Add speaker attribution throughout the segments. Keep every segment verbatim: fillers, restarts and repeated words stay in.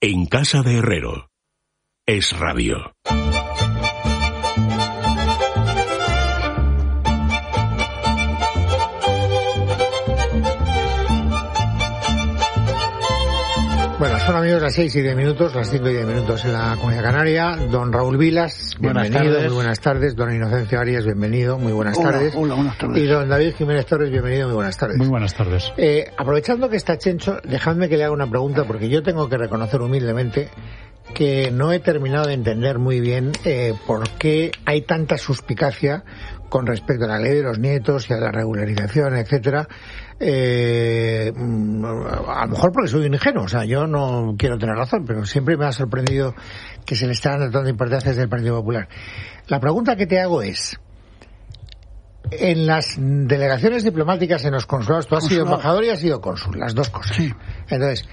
Speaker 1: En casa de Herrero. Es Radio.
Speaker 2: Bueno, son amigos las seis y diez minutos, las cinco y diez minutos en la Comunidad Canaria. Don Raúl Vilas, bienvenido, buenas tardes. Muy buenas tardes. Don Inocencio Arias, bienvenido, muy buenas
Speaker 3: hola,
Speaker 2: tardes.
Speaker 3: Hola, buenas tardes.
Speaker 2: Y don David Jiménez Torres, bienvenido, muy buenas tardes.
Speaker 4: Muy buenas tardes.
Speaker 2: Eh, aprovechando que está Chencho, dejadme que le haga una pregunta, porque yo tengo que reconocer humildemente que no he terminado de entender muy bien eh, por qué hay tanta suspicacia con respecto a la ley de los nietos y a la regularización, etcétera. Eh, a lo mejor porque soy un ingenuo, o sea, yo no quiero tener razón, pero siempre me ha sorprendido que se le está dando tanta importancia desde el Partido Popular. La pregunta que te hago es: en las delegaciones diplomáticas, en los consulados, tú has sido embajador y has sido cónsul, las dos cosas.
Speaker 3: Sí.
Speaker 2: Entonces,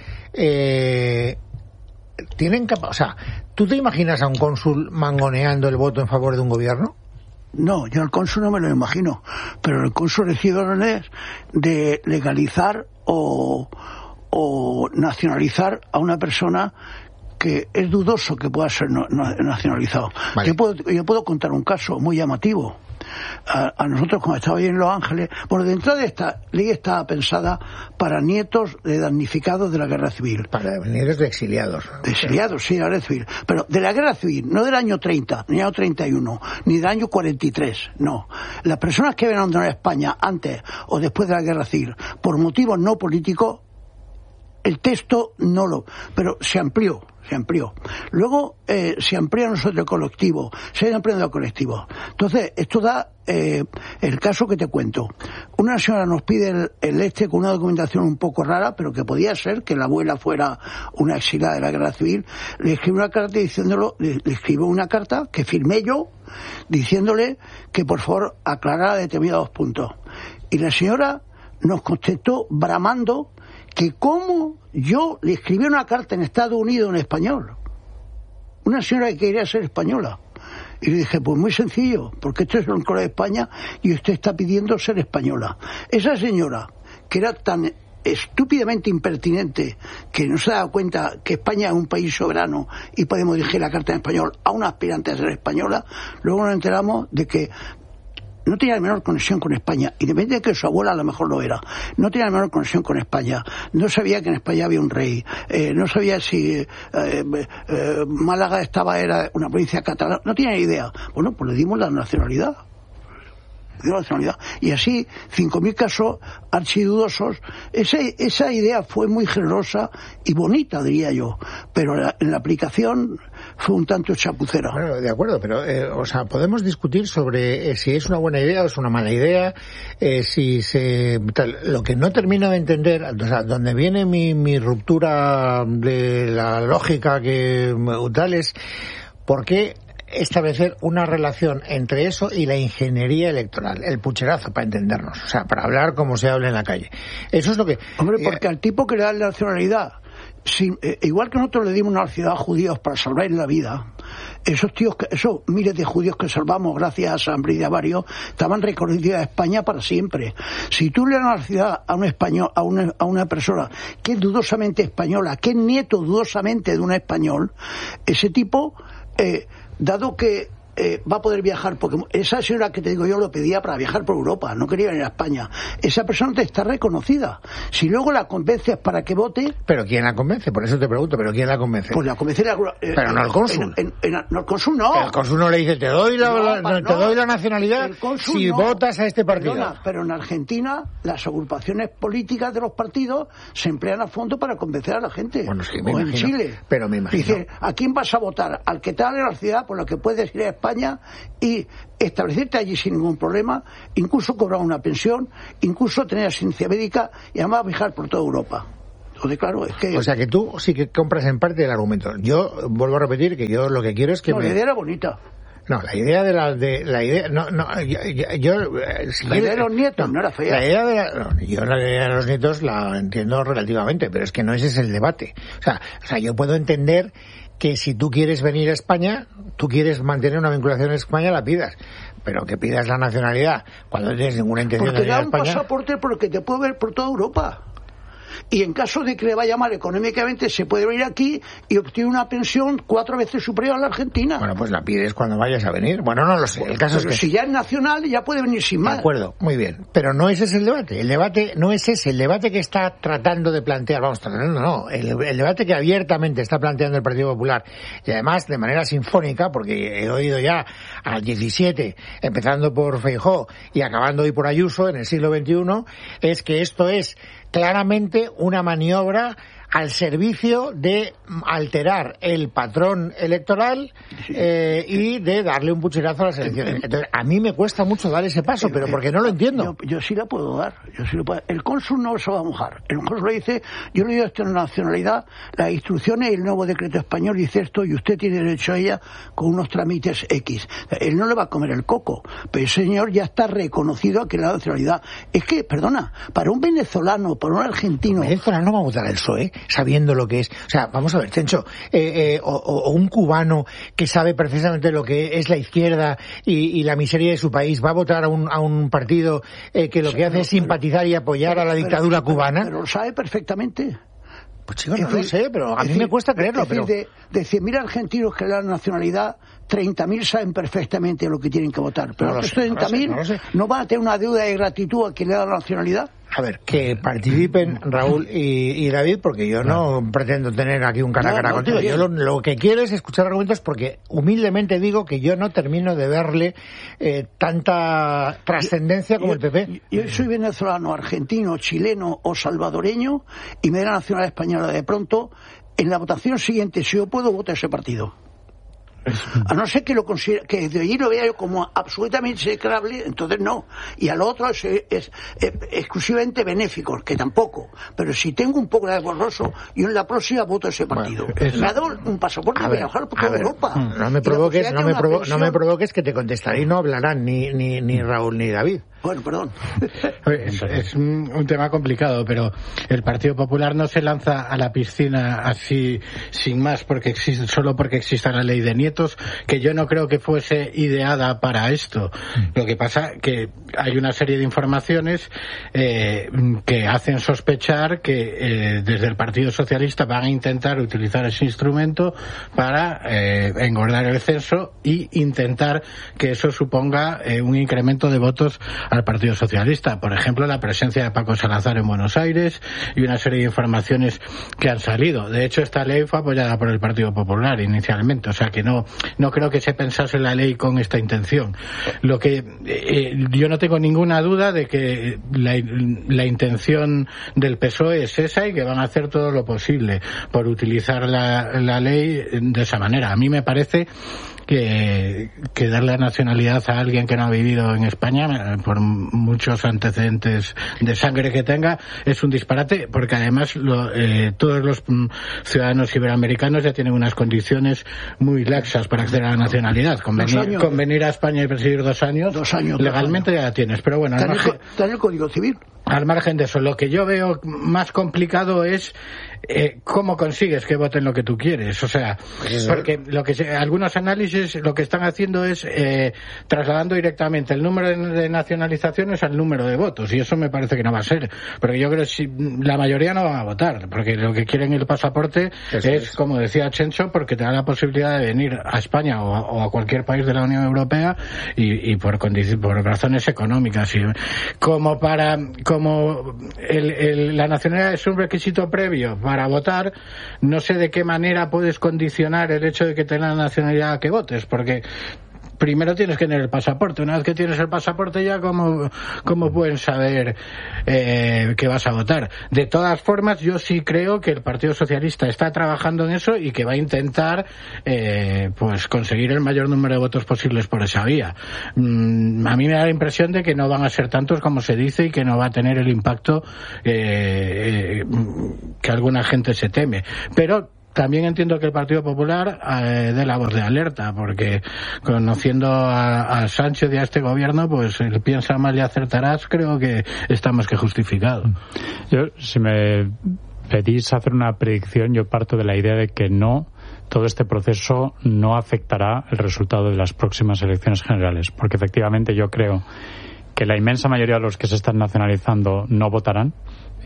Speaker 2: eh, tienen capa- o sea, ¿tú te imaginas a un cónsul mangoneando el voto en favor de un gobierno?
Speaker 3: No, yo al cónsul no me lo imagino, pero el cónsul recibe órdenes de legalizar o, o nacionalizar a una persona que es dudoso que pueda ser no, no, nacionalizado.
Speaker 2: Vale.
Speaker 3: Yo puedo, yo puedo contar un caso muy llamativo. A, a nosotros, cuando estaba ahí en Los Ángeles, bueno, de entrada esta ley estaba pensada para nietos de damnificados de la guerra civil.
Speaker 2: Para venir de exiliados.
Speaker 3: De exiliados, sí, de la guerra civil. Pero de la guerra civil, no del año treinta, ni del año treinta y uno, ni del año cuarenta y tres, no. Las personas que ven a abandonar España antes o después de la guerra civil, por motivos no políticos, el texto no lo... Pero se amplió. Se amplió. Luego eh, se amplía nosotros el colectivo, se ha ampliado el colectivo. Entonces, esto da eh, el caso que te cuento. Una señora nos pide el, el este con una documentación un poco rara, pero que podía ser que la abuela fuera una exiliada de la guerra civil. Le escribió una carta diciéndolo, le, le escribió una carta que firmé yo, diciéndole que por favor aclarara determinados puntos. Y la señora nos contestó bramando que cómo yo le escribí una carta en Estados Unidos en español. Una señora que quería ser española. Y le dije, pues muy sencillo, porque esto es un color de España y usted está pidiendo ser española. Esa señora, que era tan estúpidamente impertinente que no se da cuenta que España es un país soberano y podemos dirigir la carta en español a una aspirante a ser española, luego nos enteramos de que no tenía la menor conexión con España, independientemente de que su abuela a lo mejor lo era. No tenía la menor conexión con España. No sabía que en España había un rey. Eh, no sabía si eh, eh, Málaga estaba era una provincia catalana. No tenía ni idea. Bueno, pues le dimos la nacionalidad. Le dimos la nacionalidad. Y así, cinco mil casos archidudosos. Esa, esa idea fue muy generosa y bonita, diría yo. Pero la, en la aplicación fue un tanto chapucera.
Speaker 2: Bueno, de acuerdo, pero, eh, o sea, podemos discutir sobre eh, si es una buena idea o es una mala idea, eh, si se... Tal. Lo que no termino de entender, o sea, donde viene mi, mi ruptura de la lógica que tal es, ¿por qué establecer una relación entre eso y la ingeniería electoral, el pucherazo, para entendernos, o sea, para hablar como se habla en la calle? Eso es lo que...
Speaker 3: Hombre, porque eh, al tipo que le da la nacionalidad, si, eh, igual que nosotros le dimos una nacionalidad a judíos para salvar la vida, esos tíos, que, esos miles de judíos que salvamos gracias a San Bride Avario, estaban reconocidos a España para siempre. Si tú le das una nacionalidad a un español, a una, a una persona que es dudosamente española, que es nieto dudosamente de un español, ese tipo, eh, dado que Eh, va a poder viajar, porque esa señora que te digo yo lo pedía para viajar por Europa, no quería venir a España. Esa persona te está reconocida. Si luego la convences para que vote...
Speaker 2: ¿Pero quién la convence? Por eso te pregunto, ¿pero quién la convence?
Speaker 3: Pues la convence la... Eh,
Speaker 2: pero no el cónsul.
Speaker 3: En, en, en, no, el cónsul no.
Speaker 2: El cónsul no le dice, te doy la,
Speaker 3: no,
Speaker 2: la,
Speaker 3: para,
Speaker 2: te
Speaker 3: no,
Speaker 2: doy la nacionalidad si
Speaker 3: no.
Speaker 2: votas a este partido.
Speaker 3: Perdona, pero en Argentina las agrupaciones políticas de los partidos se emplean a fondo para convencer a la gente.
Speaker 2: Bueno, sí, me
Speaker 3: o
Speaker 2: imagino,
Speaker 3: en Chile.
Speaker 2: Pero me imagino.
Speaker 3: Dice, ¿a quién vas a votar? Al que te da la ciudad por lo que puedes ir a España y y establecerte allí sin ningún problema, incluso cobrar una pensión, incluso tener asistencia médica y además viajar por toda Europa. Entonces, claro, es que...
Speaker 2: O sea, que tú sí que compras en parte el argumento. Yo vuelvo a repetir que yo lo que quiero es que...
Speaker 3: No,
Speaker 2: me...
Speaker 3: la idea era bonita.
Speaker 2: No, la idea de la... De, la idea... No, no, yo... yo si
Speaker 3: la
Speaker 2: quieres,
Speaker 3: idea de los nietos no, no era fea.
Speaker 2: La idea de la, no, yo la idea de los nietos la entiendo relativamente, pero es que no ese es el debate. O sea, o sea, yo puedo entender que si tú quieres venir a España, tú quieres mantener una vinculación en España, la pidas. Pero que pidas la nacionalidad cuando no tienes ninguna intención
Speaker 3: porque
Speaker 2: de venir a
Speaker 3: da un
Speaker 2: España...
Speaker 3: pasaporte porque te puede ver por toda Europa. y en caso de que le vaya mal económicamente se puede venir aquí y obtiene una pensión cuatro veces superior a la Argentina.
Speaker 2: Bueno, pues la pides cuando vayas a venir. Bueno, no lo sé. El caso
Speaker 3: Pero
Speaker 2: es que...
Speaker 3: si ya es nacional ya puede venir sin más.
Speaker 2: De acuerdo, muy bien. Pero no ese es el debate. El debate no es ese. El debate que está tratando de plantear, vamos, tratando no, el, el debate que abiertamente está planteando el Partido Popular, y además de manera sinfónica, porque he oído ya al diecisiete, empezando por Feijóo y acabando hoy por Ayuso en el siglo veintiuno, es que esto es claramente una maniobra al servicio de alterar el patrón electoral eh, y de darle un pucherazo a las elecciones. Entonces, a mí me cuesta mucho dar ese paso, pero porque no lo entiendo.
Speaker 3: Yo, yo sí la puedo dar. Yo sí lo puedo. El cónsul no se va a mojar. El cónsul le dice, yo le digo a esta nacionalidad, las instrucciones y el nuevo decreto español dice esto y usted tiene derecho a ella con unos trámites X. Él no le va a comer el coco, pero el señor ya está reconocido a que la nacionalidad. Es que, perdona, para un venezolano, para un argentino...
Speaker 2: El venezolano no va a votar al P S O E, sabiendo lo que es. O sea, vamos a ver, Chencho, eh, eh, o, o un cubano que sabe precisamente lo que es la izquierda y, y la miseria de su país, ¿va a votar a un, a un partido eh, que lo que hace es simpatizar y apoyar
Speaker 3: pero,
Speaker 2: a la dictadura
Speaker 3: pero,
Speaker 2: cubana?
Speaker 3: Pero, pero lo sabe perfectamente.
Speaker 2: Pues chico, no lo sé, pero a mí me cuesta creerlo.
Speaker 3: Es decir,
Speaker 2: pero...
Speaker 3: de, de cien mil argentinos que le dan nacionalidad, treinta mil saben perfectamente lo que tienen que votar. Pero
Speaker 2: no
Speaker 3: los treinta mil no, no, no van a tener una deuda de gratitud a quien le da la nacionalidad.
Speaker 2: A ver, que participen Raúl y, y David, porque yo no, no pretendo tener aquí un cara a cara no, no, contigo. Yo lo, lo que quiero es escuchar argumentos, porque humildemente digo que yo no termino de verle eh, tanta trascendencia como
Speaker 3: yo,
Speaker 2: el P P.
Speaker 3: Yo, yo soy venezolano, argentino, chileno o salvadoreño y me da la nacionalidad española. De pronto, en la votación siguiente, si yo puedo, voto a ese partido. A no ser que lo considere, que de allí lo vea yo como absolutamente execrable, entonces no. Y al otro es, es, es, es exclusivamente benéfico, que tampoco. Pero si tengo un poco de borroso, yo en la próxima voto a ese partido. Bueno, es... Me ha dado un pasaporte para viajar por toda ver, Europa.
Speaker 2: No me provoques, no me, provo no me provoques que te contestaré y no hablarán ni, ni, ni Raúl ni David.
Speaker 3: Bueno, perdón.
Speaker 4: Es, es un, un tema complicado, pero el Partido Popular no se lanza a la piscina así sin más porque existe, solo porque exista la ley de nietos, que yo no creo que fuese ideada para esto. Lo que pasa que hay una serie de informaciones eh, que hacen sospechar que eh, desde el Partido Socialista van a intentar utilizar ese instrumento para eh, engordar el censo y intentar que eso suponga eh, un incremento de votos al Partido Socialista. Por ejemplo, la presencia de Paco Salazar en Buenos Aires y una serie de informaciones que han salido. De hecho, esta ley fue apoyada por el Partido Popular inicialmente, o sea que no no creo que se pensase la ley con esta intención. Lo que eh, yo no tengo ninguna duda de que la, la intención del P S O E es esa y que van a hacer todo lo posible por utilizar la, la ley de esa manera. A mí me parece que, que darle la nacionalidad a alguien que no ha vivido en España, por muchos antecedentes de sangre que tenga, es un disparate, porque además lo, eh, todos los mm, ciudadanos iberoamericanos ya tienen unas condiciones muy laxas para acceder a la nacionalidad. Con venir, con venir a España y presidir dos años,
Speaker 3: dos años
Speaker 4: legalmente
Speaker 3: dos años.
Speaker 4: Ya la tienes. Pero bueno,
Speaker 3: está, margen, está en el Código Civil.
Speaker 4: Al margen de eso, lo que yo veo más complicado es eh, cómo consigues que voten lo que tú quieres. O sea, porque lo que se, algunos análisis lo que están haciendo es eh, trasladando directamente el número de, de nacionalizaciones al número de votos, y eso me parece que no va a ser, porque yo creo que si, la mayoría no van a votar, porque lo que quieren el pasaporte es, es, como decía Chencho, porque te da la posibilidad de venir a España o a, o a cualquier país de la Unión Europea y, y por, por razones económicas, y como para como el, el, la nacionalidad es un requisito previo para votar, no sé de qué manera puedes condicionar el hecho de que tengas la nacionalidad a que votes, porque primero tienes que tener el pasaporte. Una vez que tienes el pasaporte ya, ¿cómo, cómo pueden saber eh, que vas a votar? De todas formas, yo sí creo que el Partido Socialista está trabajando en eso y que va a intentar eh, pues conseguir el mayor número de votos posibles por esa vía. Mm, a mí me da la impresión de que no van a ser tantos como se dice y que no va a tener el impacto eh, eh, que alguna gente se teme. Pero también entiendo que el Partido Popular eh, dé la voz de alerta, porque conociendo a, a Sánchez y a este gobierno, pues el piensa mal y acertarás, creo que está más que justificado.
Speaker 5: Yo, si me pedís hacer una predicción, yo parto de la idea de que no, todo este proceso no afectará el resultado de las próximas elecciones generales, porque efectivamente yo creo que la inmensa mayoría de los que se están nacionalizando no votarán,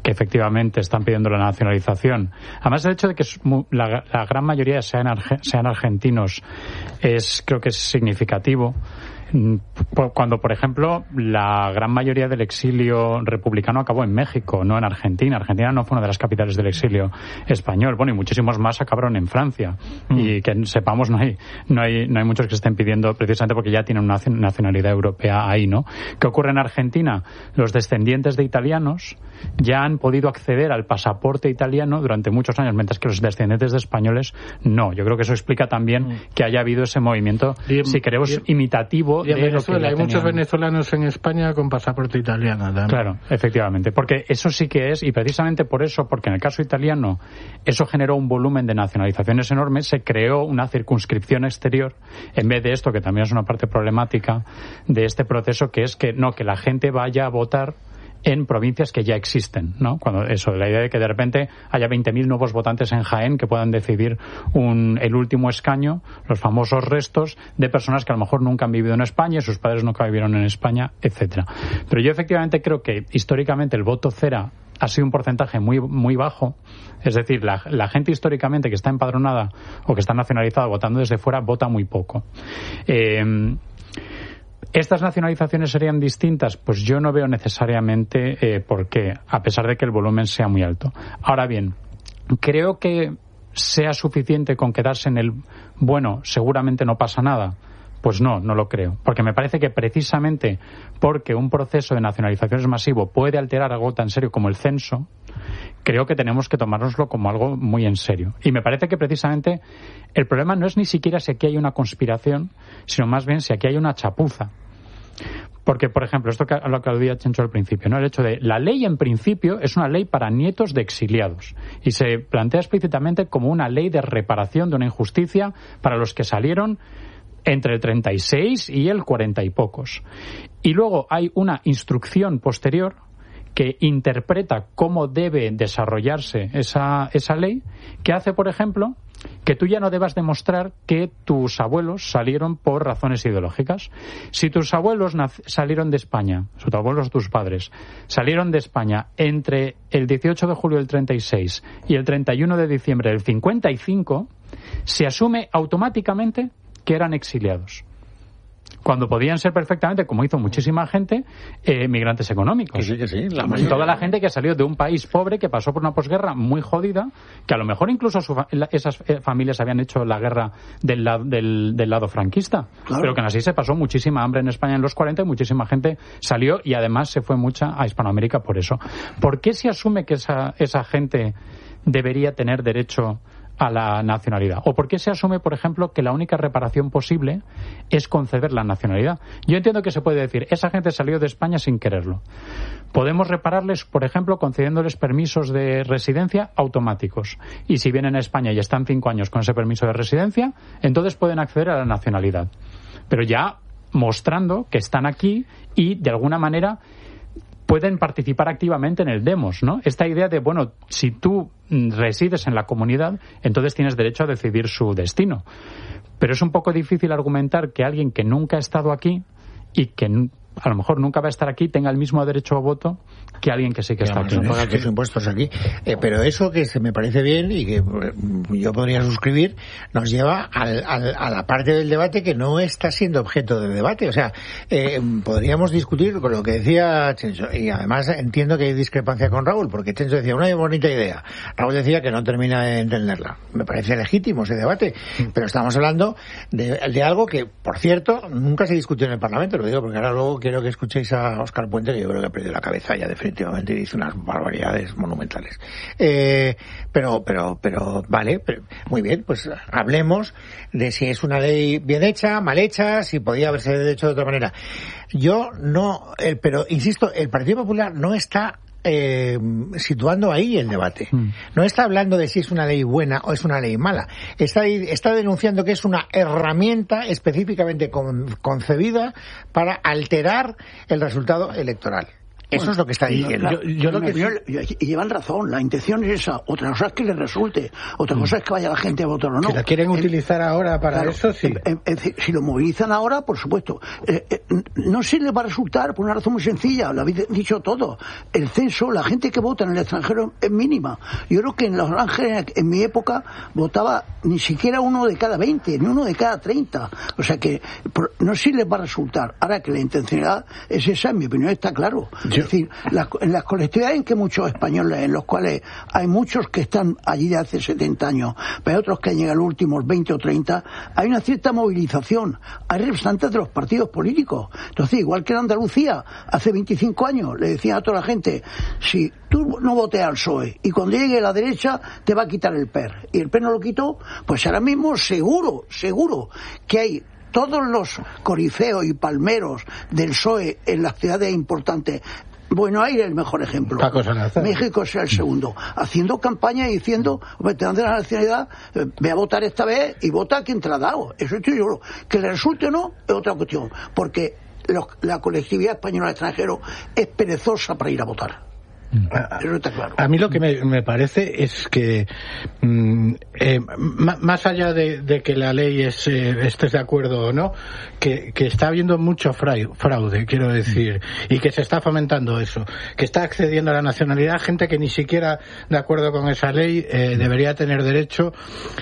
Speaker 5: que efectivamente están pidiendo la nacionalización. Además, el hecho de que la, la gran mayoría sean, sean argentinos es, creo que es significativo. Cuando, por ejemplo, la gran mayoría del exilio republicano acabó en México, no en Argentina. Argentina no fue una de las capitales del exilio español. Bueno, y muchísimos más acabaron en Francia. Mm. Y que sepamos, no hay, no hay, no hay muchos que estén pidiendo, precisamente porque ya tienen una nacionalidad europea ahí, ¿no? ¿Qué ocurre en Argentina? Los descendientes de italianos ya han podido acceder al pasaporte italiano durante muchos años, mientras que los descendientes de españoles no. Yo creo que eso explica también mm. que haya habido ese movimiento, y, si queremos, y, imitativo.
Speaker 4: Y en Venezuela hay
Speaker 5: tenían.
Speaker 4: muchos venezolanos en España con pasaporte italiano también.
Speaker 5: Claro, efectivamente, porque eso sí que es, y precisamente por eso, porque en el caso italiano eso generó un volumen de nacionalizaciones enorme, se creó una circunscripción exterior, en vez de esto, que también es una parte problemática de este proceso, que es que no, que la gente vaya a votar en provincias que ya existen, ¿no? Cuando eso, la idea de que de repente haya veinte mil nuevos votantes en Jaén que puedan decidir un, el último escaño, los famosos restos de personas que a lo mejor nunca han vivido en España, sus padres nunca vivieron en España, etcétera. Pero yo efectivamente creo que históricamente el voto cera ha sido un porcentaje muy muy bajo, es decir, la, la gente históricamente que está empadronada o que está nacionalizada votando desde fuera vota muy poco. Eh, ¿Estas nacionalizaciones serían distintas? Pues yo no veo necesariamente eh, por qué, a pesar de que el volumen sea muy alto. Ahora bien, creo que sea suficiente con quedarse en el bueno, seguramente no pasa nada. Pues no, no lo creo. Porque me parece que precisamente porque un proceso de nacionalizaciones masivo puede alterar algo tan serio como el censo, creo que tenemos que tomárnoslo como algo muy en serio. Y me parece que precisamente el problema no es ni siquiera si aquí hay una conspiración, sino más bien si aquí hay una chapuza. Porque, por ejemplo, esto que, a lo que aludía Chencho al principio, ¿no? El hecho de la ley en principio es una ley para nietos de exiliados y se plantea explícitamente como una ley de reparación de una injusticia para los que salieron entre el treinta y seis y el cuarenta y pocos. Y luego hay una instrucción posterior que interpreta cómo debe desarrollarse esa, esa ley, que hace, por ejemplo, que tú ya no debas demostrar que tus abuelos salieron por razones ideológicas. Si tus abuelos salieron de España, tus abuelos, tus padres, salieron de España entre el dieciocho de julio del treinta y seis y el treinta y uno de diciembre del cincuenta y cinco, se asume automáticamente que eran exiliados, cuando podían ser perfectamente, como hizo muchísima gente, eh, migrantes económicos.
Speaker 2: Que sí, que sí. La
Speaker 5: Toda la gente que salió de un país pobre, que pasó por una posguerra muy jodida, que a lo mejor incluso su, esas familias habían hecho la guerra del, la, del, del lado franquista. Claro. Pero que así se pasó muchísima hambre en España en los cuarenta y muchísima gente salió y además se fue mucha a Hispanoamérica por eso. ¿Por qué se asume que esa, esa gente debería tener derecho a la nacionalidad? ¿O por qué se asume, por ejemplo, que la única reparación posible es conceder la nacionalidad? Yo entiendo que se puede decir, esa gente salió de España sin quererlo. Podemos repararles, por ejemplo, concediéndoles permisos de residencia automáticos. Y si vienen a España y están cinco años con ese permiso de residencia, entonces pueden acceder a la nacionalidad. Pero ya mostrando que están aquí y, de alguna manera, pueden participar activamente en el demos, ¿no? Esta idea de, bueno, si tú resides en la comunidad, entonces tienes derecho a decidir su destino. Pero es un poco difícil argumentar que alguien que nunca ha estado aquí y que a lo mejor nunca va a estar aquí tenga el mismo derecho a voto que alguien que sí que está aquí.
Speaker 2: No paga sus impuestos aquí. Eh, pero eso que se me parece bien y que yo podría suscribir nos lleva al, al, a la parte del debate que no está siendo objeto de debate. O sea, eh, podríamos discutir con lo que decía Chencho, y además entiendo que hay discrepancia con Raúl, porque Chencho decía una bonita idea, Raúl decía que no termina de entenderla. Me parece legítimo ese debate, pero estamos hablando de, de algo que, por cierto, nunca se discutió en el Parlamento. Lo digo porque ahora luego quiero que escuchéis a Óscar Puente, que yo creo que ha perdido la cabeza ya definitivamente y dice unas barbaridades monumentales. Eh, pero, pero, pero, vale, pero, muy bien, pues hablemos de si es una ley bien hecha, mal hecha, si podía haberse hecho de otra manera. Yo no, eh, pero insisto, el Partido Popular no está Eh, situando ahí el debate. No está hablando de si es una ley buena o es una ley mala. Está, está denunciando que es una herramienta específicamente con, concebida para alterar el resultado electoral. Eso bueno, es lo que está diciendo.
Speaker 3: Yo, yo lo que y llevan razón, la intención es esa. Otra cosa es que les resulte, otra cosa es que vaya la gente a votar o no.
Speaker 4: Si la quieren eh, utilizar ahora para claro, eso, sí.
Speaker 3: Eh, eh, eh, si lo movilizan ahora, por supuesto. Eh, eh, no se les va a resultar por una razón muy sencilla, lo habéis dicho todo. El censo, la gente que vota en el extranjero es mínima. Yo creo que en Los Ángeles, en mi época, votaba ni siquiera uno de cada veinte, ni uno de cada treinta. O sea que por, no se les va a resultar. Ahora que la intencionalidad es esa, en mi opinión, está claro. Yo... Es decir, las, en las colectividades en que muchos españoles, en los cuales hay muchos que están allí de hace setenta años, pero hay otros que han llegado los últimos veinte o treinta, hay una cierta movilización. Hay representantes de los partidos políticos. Entonces, igual que en Andalucía, hace veinticinco años, le decían a toda la gente, si tú no votes al P S O E y cuando llegue la derecha te va a quitar el P E R. Y el P E R no lo quitó, pues ahora mismo seguro, seguro que hay todos los corifeos y palmeros del P S O E en las ciudades importantes. Buenos Aires es el mejor ejemplo. México es el segundo. Haciendo campaña y diciendo, te dan de la nacionalidad, ve a votar esta vez y vota a quien te la ha dado. Eso estoy seguro. Que le resulte o no es otra cuestión. Porque los, la colectividad española al extranjero es perezosa para ir a votar. Eso está claro.
Speaker 4: A mí lo que me, me parece es que mm, eh, m- más allá de, de que la ley es, eh, estés de acuerdo o no, que, que está habiendo mucho fraude, quiero decir, y que se está fomentando eso, que está accediendo a la nacionalidad gente que ni siquiera de acuerdo con esa ley eh, debería tener derecho,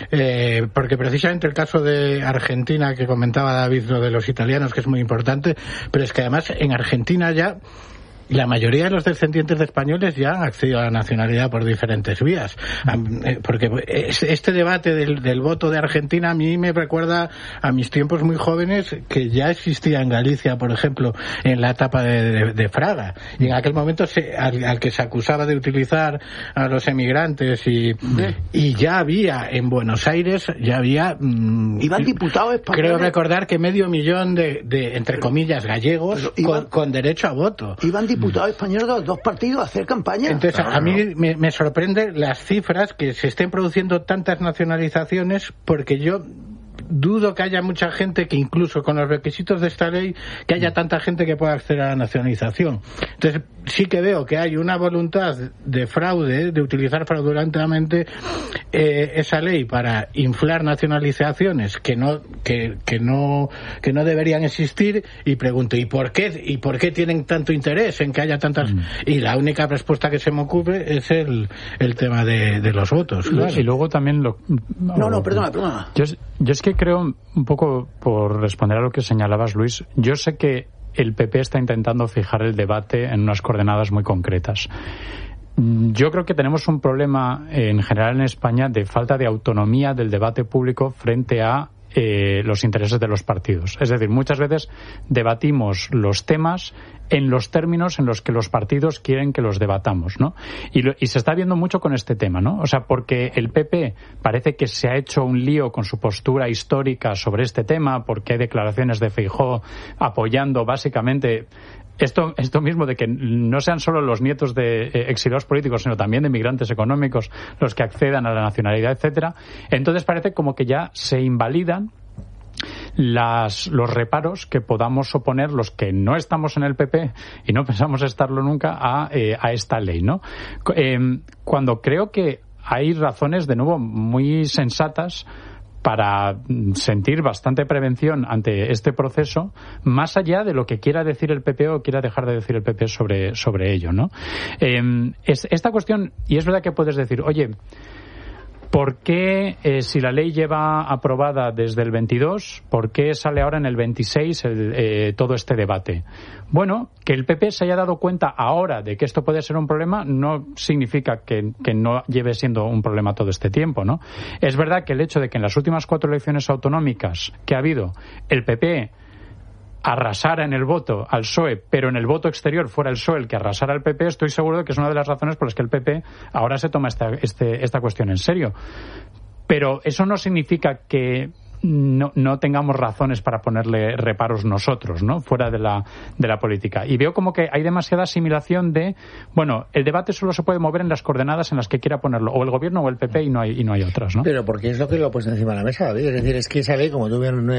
Speaker 4: eh, porque precisamente el caso de Argentina que comentaba David, lo de los italianos, que es muy importante, pero es que además en Argentina ya la mayoría de los descendientes de españoles ya han accedido a la nacionalidad por diferentes vías. Porque este debate del, del voto de Argentina a mí me recuerda a mis tiempos muy jóvenes, que ya existía en Galicia, por ejemplo, en la etapa de, de, de Fraga. Y en aquel momento se, al, al que se acusaba de utilizar a los emigrantes y, y ya había en Buenos Aires, ya había... Mmm,
Speaker 3: iban diputados españoles.
Speaker 4: Creo recordar que medio millón de, de entre comillas, gallegos iban, con, con derecho a voto.
Speaker 3: Iban diputados españoles de los dos partidos a hacer campaña.
Speaker 4: Entonces, claro, a mí me, me sorprende las cifras que se estén produciendo tantas nacionalizaciones, porque yo dudo que haya mucha gente que, incluso con los requisitos de esta ley, que haya tanta gente que pueda acceder a la nacionalización. Entonces, sí que veo que hay una voluntad de fraude, de utilizar fraudulentamente eh, esa ley para inflar nacionalizaciones que no que, que no que no deberían existir, y pregunto, ¿y por qué y por qué tienen tanto interés en que haya tantas? Mm. Y la única respuesta que se me ocurre es el, el tema de, de los votos. Claro.
Speaker 5: Y luego también lo...
Speaker 3: No, no, perdona, perdona.
Speaker 5: Yo, yo es que creo, un poco por responder a lo que señalabas, Luis, yo sé que el P P está intentando fijar el debate en unas coordenadas muy concretas. Yo creo que tenemos un problema en general en España de falta de autonomía del debate público frente a eh, los intereses de los partidos. Es decir, muchas veces debatimos los temas en los términos en los que los partidos quieren que los debatamos, ¿no? Y, lo, y se está viendo mucho con este tema, ¿no? O sea, porque el P P parece que se ha hecho un lío con su postura histórica sobre este tema, porque hay declaraciones de Feijóo apoyando básicamente esto, esto mismo de que no sean solo los nietos de eh, exiliados políticos, sino también de migrantes económicos los que accedan a la nacionalidad, etcétera. Entonces parece como que ya se invalidan Las, los reparos que podamos oponer los que no estamos en el P P y no pensamos estarlo nunca a, eh, a esta ley, ¿no? Eh, cuando creo que hay razones, de nuevo, muy sensatas para sentir bastante prevención ante este proceso, más allá de lo que quiera decir el P P o quiera dejar de decir el P P sobre, sobre ello, ¿no? Eh, es, esta cuestión, y es verdad que puedes decir, oye, ¿por qué, eh, si la ley lleva aprobada desde el veintidós, por qué sale ahora en el veintiséis el, eh, todo este debate? Bueno, que el P P se haya dado cuenta ahora de que esto puede ser un problema no significa que, que no lleve siendo un problema todo este tiempo, ¿no? Es verdad que el hecho de que en las últimas cuatro elecciones autonómicas que ha habido, el P P arrasara en el voto al P S O E, pero en el voto exterior fuera el P S O E el que arrasara al P P, estoy seguro de que es una de las razones por las que el P P ahora se toma esta, este, esta cuestión en serio. Pero eso no significa que no, no tengamos razones para ponerle reparos nosotros, ¿no? Fuera de la, de la política. Y veo como que hay demasiada asimilación de, bueno, el debate solo se puede mover en las coordenadas en las que quiera ponerlo, o el gobierno o el P P, y no hay, y no hay otras, ¿no?
Speaker 2: Pero porque es lo que lo ha puesto encima de la mesa, David. Es decir, es que esa ley, como tú bien